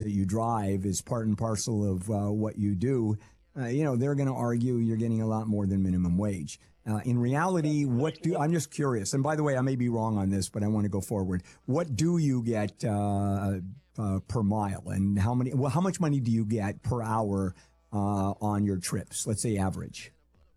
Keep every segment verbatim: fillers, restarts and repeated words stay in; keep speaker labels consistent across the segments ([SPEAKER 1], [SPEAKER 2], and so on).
[SPEAKER 1] that you drive is part and parcel of uh, what you do, uh, you know, they're going to argue you're getting a lot more than minimum wage. Uh, in reality, what do I'm just curious. And by the way, I may be wrong on this, but I want to go forward. What do you get uh, uh, per mile, and how many? Well, how much money do you get per hour uh, on your trips? Let's say average.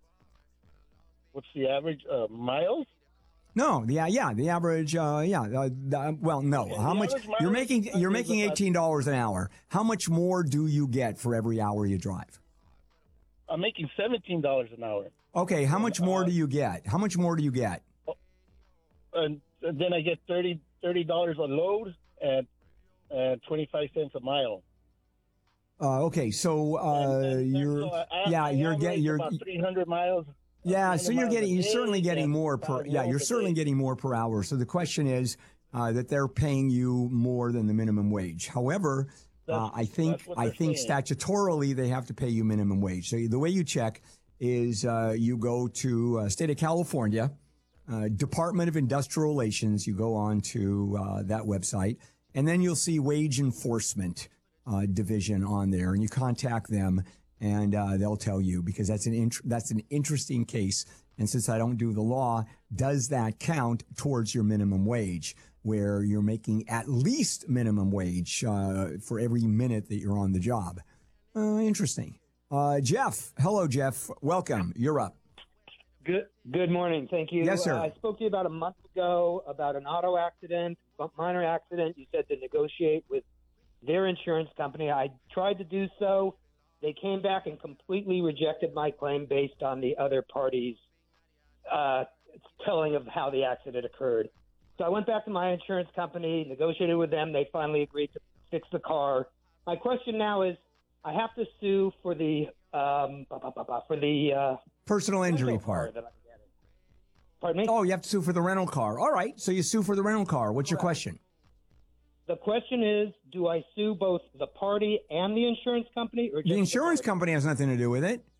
[SPEAKER 2] What's the average uh, miles?
[SPEAKER 1] No, yeah, yeah, the average, uh, yeah. Uh, the, well, no.
[SPEAKER 2] Okay,
[SPEAKER 1] how
[SPEAKER 2] the
[SPEAKER 1] much
[SPEAKER 2] average
[SPEAKER 1] you're
[SPEAKER 2] mileage,
[SPEAKER 1] making?
[SPEAKER 2] I
[SPEAKER 1] You're
[SPEAKER 2] think,
[SPEAKER 1] making
[SPEAKER 2] is about-
[SPEAKER 1] eighteen dollars an hour. How much more do you get for every hour you drive?
[SPEAKER 2] I'm making seventeen dollars an hour.
[SPEAKER 1] Okay, how much more
[SPEAKER 2] uh,
[SPEAKER 1] do you get? How much more do you get?
[SPEAKER 2] And, and then I get thirty dollars a load and, and twenty-five cents a mile.
[SPEAKER 1] Uh, okay, so uh,
[SPEAKER 2] And- and
[SPEAKER 1] you're
[SPEAKER 2] so I- I-
[SPEAKER 1] yeah,
[SPEAKER 2] I
[SPEAKER 1] you're
[SPEAKER 2] average
[SPEAKER 1] getting you're
[SPEAKER 2] about three hundred miles.
[SPEAKER 1] yeah,
[SPEAKER 2] three
[SPEAKER 1] so
[SPEAKER 2] hundred
[SPEAKER 1] you're
[SPEAKER 2] miles
[SPEAKER 1] getting
[SPEAKER 2] a
[SPEAKER 1] you're
[SPEAKER 2] day
[SPEAKER 1] certainly getting
[SPEAKER 2] and
[SPEAKER 1] more per
[SPEAKER 2] five
[SPEAKER 1] yeah, you're
[SPEAKER 2] miles a
[SPEAKER 1] certainly
[SPEAKER 2] day.
[SPEAKER 1] getting more per hour. So the question is uh, that they're paying you more than the minimum wage. However, uh,
[SPEAKER 2] That's-
[SPEAKER 1] I think
[SPEAKER 2] that's what
[SPEAKER 1] I
[SPEAKER 2] they're
[SPEAKER 1] think
[SPEAKER 2] saying.
[SPEAKER 1] statutorily they have to pay you minimum wage. So the way you check is uh, you go to uh, state of California, uh, Department of Industrial Relations. You go on to uh, that website, and then you'll see Wage Enforcement uh, Division on there, and you contact them, and uh, they'll tell you, because that's an int- that's an interesting case. And since I don't do the law, does that count towards your minimum wage, where you're making at least minimum wage uh, for every minute that you're on the job? Uh, interesting. Uh, Jeff, hello, Jeff. Welcome. You're up.
[SPEAKER 3] Good Good morning. Thank you.
[SPEAKER 1] Yes, sir.
[SPEAKER 3] Uh, I spoke to you about a month ago about an auto accident, a minor accident. You said to negotiate with their insurance company. I tried to do so. They came back and completely rejected my claim based on the other party's uh, telling of how the accident occurred. So I went back to my insurance company, negotiated with them. They finally agreed to fix the car. My question now is, I have to sue for the um, bah, bah, bah, bah, for the uh,
[SPEAKER 1] Personal injury
[SPEAKER 3] rental car
[SPEAKER 1] part.
[SPEAKER 3] that I'm getting. Pardon me?
[SPEAKER 1] Oh, you have to sue for the rental car. All right. So you sue for the rental car. What's your question?
[SPEAKER 3] The question is, do I sue both the party and the insurance company, or just
[SPEAKER 1] The insurance
[SPEAKER 3] party?
[SPEAKER 1] company has nothing to do with it.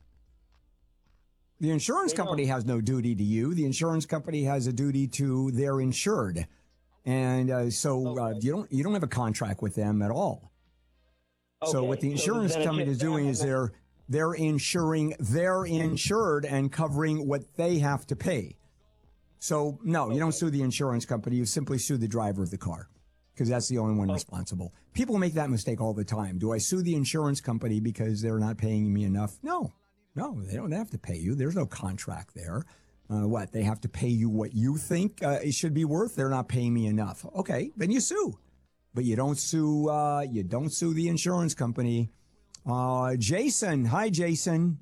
[SPEAKER 1] The insurance
[SPEAKER 3] They
[SPEAKER 1] company
[SPEAKER 3] don't.
[SPEAKER 1] has no duty to you. The insurance company has a duty to their insured, and uh, so uh, you don't you don't have a contract with them at all. So
[SPEAKER 3] Okay,
[SPEAKER 1] what the
[SPEAKER 3] so
[SPEAKER 1] insurance
[SPEAKER 3] then it
[SPEAKER 1] company
[SPEAKER 3] just-
[SPEAKER 1] is doing is they're they're insuring their insured and covering what they have to pay. So no, you don't sue the insurance company. You simply sue the driver of the car, because that's the only one responsible. People make that mistake all the time. Do I sue the insurance company because they're not paying me enough? No, no, they don't have to pay you. There's no contract there. Uh, what, they have to pay you what you think uh, it should be worth? They're not paying me enough. Okay, then you sue. But you don't sue, uh, you don't sue the insurance company. Uh, Jason. Hi, Jason.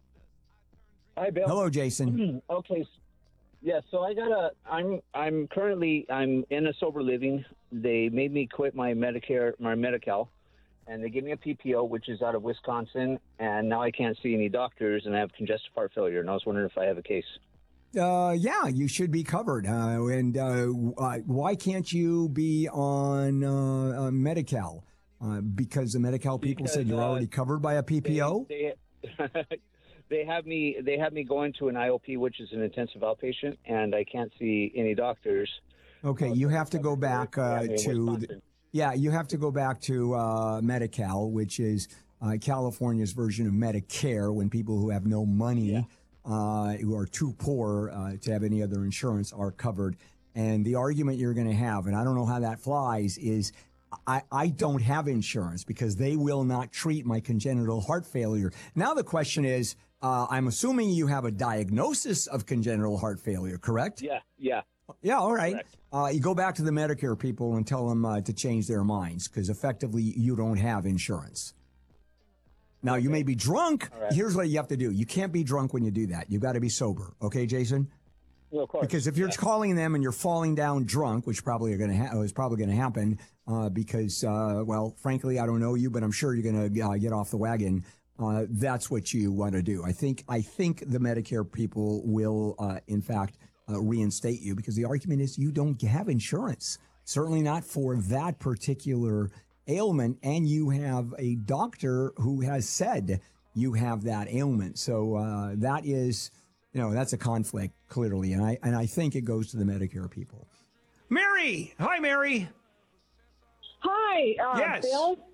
[SPEAKER 4] Hi, Bill.
[SPEAKER 1] Hello, Jason.
[SPEAKER 4] Okay. Yeah, so I got a. I'm. I'm currently. I'm in a sober living. They made me quit my Medicare, my Medi-Cal, and they gave me a P P O, which is out of Wisconsin. And now I can't see any doctors, and I have congestive heart failure. And I was wondering if I have a case.
[SPEAKER 1] Uh, yeah, you should be covered. Uh, and uh, uh, why can't you be on uh, uh, Medi-Cal? Uh, because the Medi-Cal people
[SPEAKER 4] Because,
[SPEAKER 1] said you're
[SPEAKER 4] uh,
[SPEAKER 1] already covered by a P P O?
[SPEAKER 4] They, they, they have me. They have me going to an I O P, which is an intensive outpatient, and I can't see any doctors.
[SPEAKER 1] Okay, you have to go back uh,
[SPEAKER 4] Yeah, in
[SPEAKER 1] to the,
[SPEAKER 4] Wisconsin.
[SPEAKER 1] yeah, you have to go back to uh, Medi-Cal, which is uh, California's version of Medicare, when people who have no money, uh, who are too poor uh, to have any other insurance, are covered. And the argument you're going to have, and I don't know how that flies, is I, I don't have insurance because they will not treat my congenital heart failure. Now the question is, uh, I'm assuming you have a diagnosis of congenital heart failure, correct?
[SPEAKER 4] Yeah, yeah.
[SPEAKER 1] Yeah, all right.
[SPEAKER 4] Correct.
[SPEAKER 1] Uh, you go back to the Medicare people and tell them uh, to change their minds, because effectively you don't have insurance. Now, you may be drunk.
[SPEAKER 4] right.
[SPEAKER 1] Here's what you have to do. You can't be drunk when you do that. You've got to be sober. Okay, Jason?
[SPEAKER 4] Well, of course.
[SPEAKER 1] Because if you're
[SPEAKER 4] Yeah.
[SPEAKER 1] calling them and you're falling down drunk, which probably are going to ha- is probably going to happen, uh, because uh, well, frankly, I don't know you, but I'm sure you're going to uh, get off the wagon. Uh, that's what you want to do. I think I think the Medicare people will, uh, in fact, uh, reinstate you, because the argument is you don't have insurance. Certainly not for that particular ailment, and you have a doctor who has said you have that ailment. So uh, that is. You know, that's a conflict, clearly, and I and I think it goes to the Medicare people. Mary! Hi, Mary!
[SPEAKER 5] Hi, uh,
[SPEAKER 1] Yes.
[SPEAKER 5] Bill.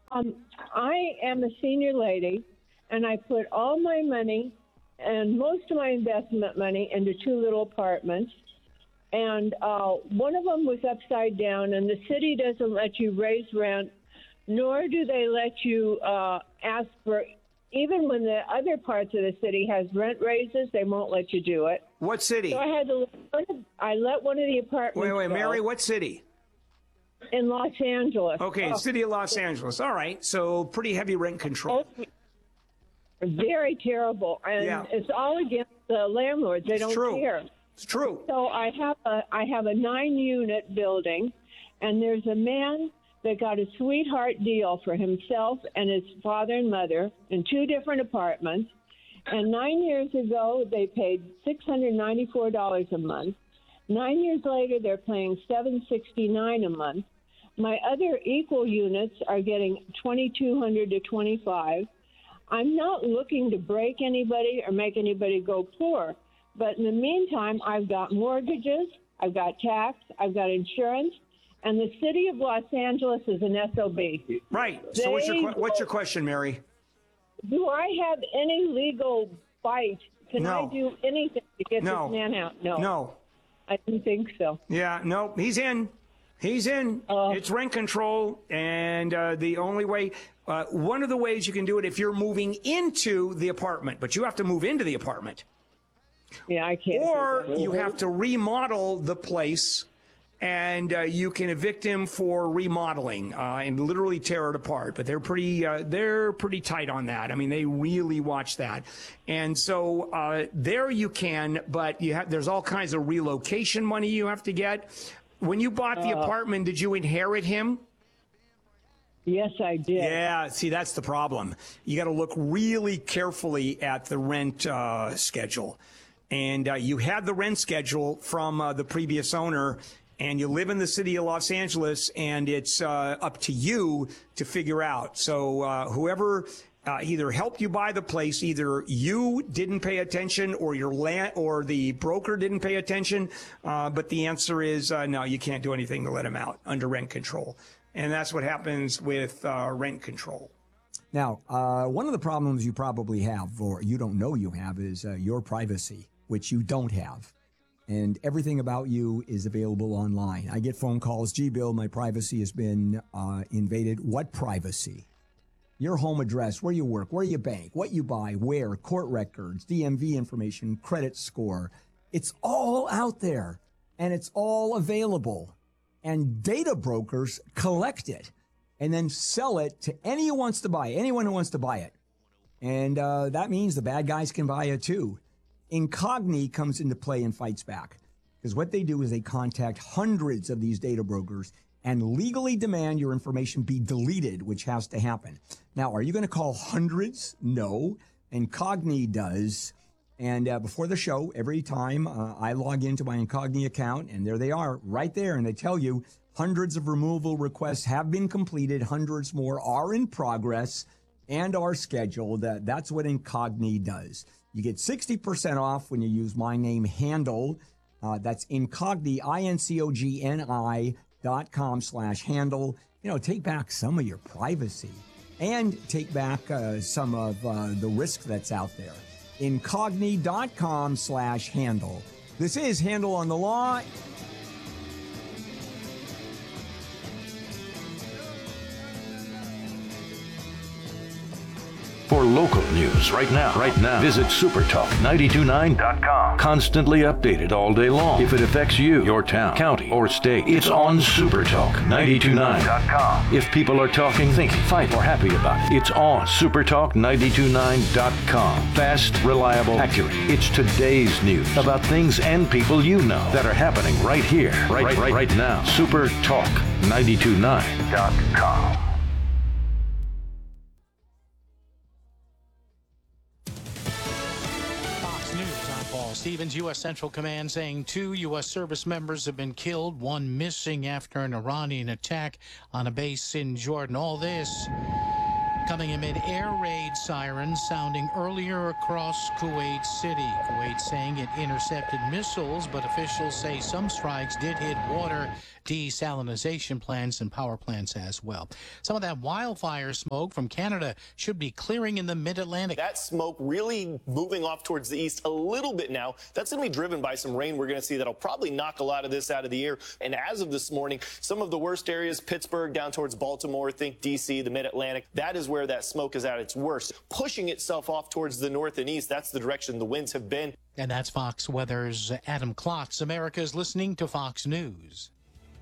[SPEAKER 5] Um, I am a senior lady, and I put all my money and most of my investment money into two little apartments. And uh, one of them was upside down, and the city doesn't let you raise rent, nor do they let you uh, ask for, even when the other parts of the city has rent raises, they won't let you do it.
[SPEAKER 6] What city?
[SPEAKER 5] So I had to, I let one of the apartments
[SPEAKER 6] Wait, wait,
[SPEAKER 5] go
[SPEAKER 6] Mary, what city?
[SPEAKER 5] in Los Angeles.
[SPEAKER 6] Okay,
[SPEAKER 5] Oh,
[SPEAKER 6] city of Los Angeles. All right, so pretty heavy rent control.
[SPEAKER 5] very terrible, and
[SPEAKER 6] Yeah.
[SPEAKER 5] it's all against the landlords. They
[SPEAKER 6] It's
[SPEAKER 5] don't
[SPEAKER 6] true.
[SPEAKER 5] care.
[SPEAKER 6] It's true.
[SPEAKER 5] So I have a I have a nine unit building, and there's a man that got a sweetheart deal for himself and his father and mother in two different apartments. And nine years ago, they paid six hundred ninety-four dollars a month. Nine years later, they're paying seven hundred sixty-nine dollars a month. My other equal units are getting twenty-two hundred to twenty-five. I'm not looking to break anybody or make anybody go poor. But in the meantime, I've got mortgages, I've got tax, I've got insurance, and the city of Los Angeles is an S O B.
[SPEAKER 6] Right. So what's your
[SPEAKER 5] They
[SPEAKER 6] que- what's your question, Mary?
[SPEAKER 5] Do I have any legal fight? Can
[SPEAKER 6] No.
[SPEAKER 5] I do anything to get
[SPEAKER 6] No.
[SPEAKER 5] this man out? No.
[SPEAKER 6] No.
[SPEAKER 5] I didn't think so.
[SPEAKER 6] Yeah, no, he's in. He's in.
[SPEAKER 5] Uh,
[SPEAKER 6] it's rent control, and uh, the only way, uh, one of the ways you can do it if you're moving into the apartment, but you have to move into the apartment,
[SPEAKER 5] Yeah, I can't. do
[SPEAKER 6] or
[SPEAKER 5] that.
[SPEAKER 6] you have to remodel the place, and uh, you can evict him for remodeling uh, and literally tear it apart. But they're pretty, uh, they're pretty tight on that. I mean, they really watch that, and so uh, there you can. But you have, there's all kinds of relocation money you have to get. When you bought the
[SPEAKER 5] Uh,
[SPEAKER 6] apartment, did you inherit him?
[SPEAKER 5] Yes, I did.
[SPEAKER 6] Yeah, see, that's the problem. You got to look really carefully at the rent uh, schedule. And uh, you had the rent schedule from uh, the previous owner, and you live in the city of Los Angeles, and it's uh, up to you to figure out. So uh, whoever uh, either helped you buy the place, either you didn't pay attention or your land or the broker didn't pay attention. Uh, but the answer is uh, no, you can't do anything to let him out under rent control. And that's what happens with uh, rent control.
[SPEAKER 1] Now, uh, one of the problems you probably have, or you don't know you have, is uh, your privacy, which you don't have. And everything about you is available online. I get phone calls, gee, Bill, my privacy has been uh, invaded. What privacy? Your home address, where you work, where you bank, what you buy, where, court records, D M V information, credit score. It's all out there, and it's all available. And data brokers collect it and then sell it to anyone who wants to buy it, anyone who wants to buy it. And uh, that means the bad guys can buy it too. Incogni comes into play and fights back, because what they do is they contact hundreds of these data brokers and legally demand your information be deleted, which has to happen. Now, are you going to call hundreds? No. Incogni does. And uh, before the show, every time uh, I log into my Incogni account, and there they are right there, and they tell you hundreds of removal requests have been completed, hundreds more are in progress and are scheduled. Uh, that's what Incogni does. You get sixty percent off when you use my name, Handle. Uh, that's Incogni, I N C O G N I dot com slash handle. You know, take back some of your privacy and take back uh, some of uh, the risk that's out there. Incogni dot com slash handle. This is Handle on the Law.
[SPEAKER 7] For local news right now, right now, visit super talk nine two nine dot com. Constantly updated all day long. If it affects you, your town, county, or state, it's on Super Talk nine two nine dot com. If people are talking, thinking, fighting, or happy about it, it's on super talk nine two nine dot com. Fast, reliable, accurate. It's today's news about things and people you know that are happening right here, right, right, right, right now. super talk nine two nine dot com.
[SPEAKER 8] Stevens, U S Central Command saying two U S service members have been killed, one missing after an Iranian attack on a base in Jordan. All this coming amid air raid sirens sounding earlier across Kuwait City. Kuwait saying it intercepted missiles, but officials say some strikes did hit water desalination plants and power plants as well. Some of that wildfire smoke from Canada should be clearing in the mid-Atlantic.
[SPEAKER 9] That smoke really moving off towards the east a little bit now. That's going to be driven by some rain we're going to see that'll probably knock a lot of this out of the air. And as of this morning, some of the worst areas, Pittsburgh down towards Baltimore, think D C, the mid-Atlantic, that is where that smoke is at its worst. Pushing itself off towards the north and east, that's the direction the winds have been.
[SPEAKER 8] And that's Fox Weather's Adam Klotz. America's listening to Fox News.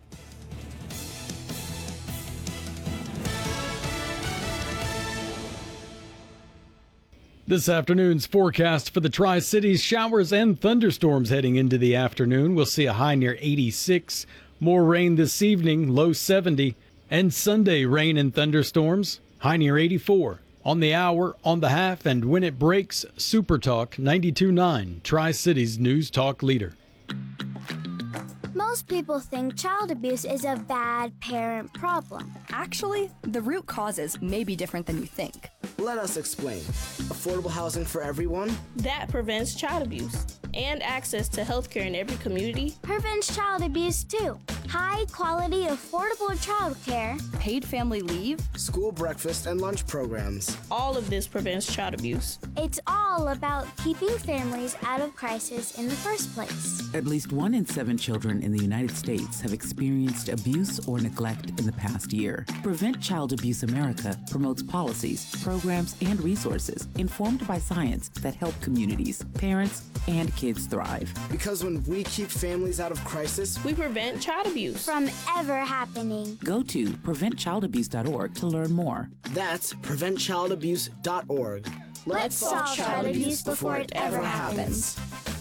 [SPEAKER 10] This afternoon's forecast for the Tri-Cities, showers and thunderstorms heading into the afternoon. We'll see a high near eighty-six. More rain this evening, low seventy. And Sunday, rain and thunderstorms, high near eighty-four. On the hour, on the half, and when it breaks, Super Talk ninety-two point nine, Tri-Cities News Talk leader.
[SPEAKER 11] Most people think child abuse is a bad parent problem.
[SPEAKER 12] Actually, the root causes may be different than you think.
[SPEAKER 13] Let us explain. Affordable housing for everyone.
[SPEAKER 14] That prevents child abuse. And access to health care in every community.
[SPEAKER 11] Prevents child abuse too. High quality, affordable child care.
[SPEAKER 12] Paid family leave.
[SPEAKER 13] School breakfast and lunch programs.
[SPEAKER 14] All of this prevents child abuse.
[SPEAKER 11] It's all about keeping families out of crisis in the first place.
[SPEAKER 15] At least one in seven children in the United States have experienced abuse or neglect in the past year. Prevent Child Abuse America promotes policies, programs, and resources informed by science that help communities, parents, and kids thrive.
[SPEAKER 13] Because when we keep families out of crisis,
[SPEAKER 14] we prevent child abuse
[SPEAKER 11] from ever happening.
[SPEAKER 15] Go to prevent child abuse dot org to learn more.
[SPEAKER 13] That's prevent child abuse dot org.
[SPEAKER 11] Let's, Let's solve child abuse before it ever happens.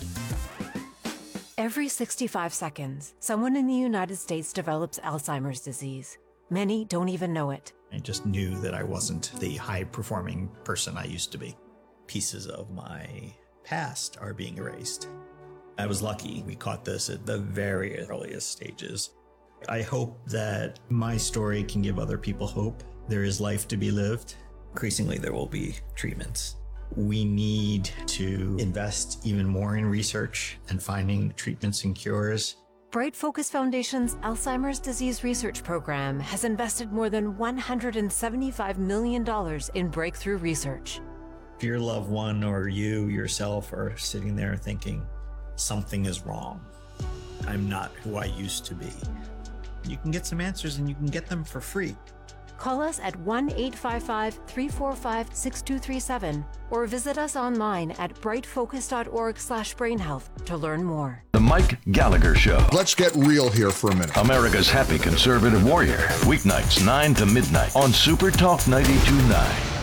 [SPEAKER 16] Every sixty-five seconds, someone in the United States develops Alzheimer's disease. Many don't even know it.
[SPEAKER 17] I just knew that I wasn't the high-performing person I used to be. Pieces of my past are being erased. I was lucky we caught this at the very earliest stages. I hope that my story can give other people hope. There is life to be lived. Increasingly, there will be treatments. We need to invest even more in research and finding treatments and cures.
[SPEAKER 16] Bright Focus Foundation's Alzheimer's Disease Research Program has invested more than one hundred seventy-five million dollars in breakthrough research.
[SPEAKER 17] If your loved one or you yourself are sitting there thinking, something is wrong, I'm not who I used to be, you can get some answers and you can get them for free.
[SPEAKER 16] Call us at one eight five five, three four five, six two three seven or visit us online at bright focus dot org slash brain health to learn more.
[SPEAKER 7] The Mike Gallagher Show.
[SPEAKER 18] Let's get real here for a minute.
[SPEAKER 7] America's happy conservative warrior. Weeknights, nine to midnight on Super Talk ninety-two point nine.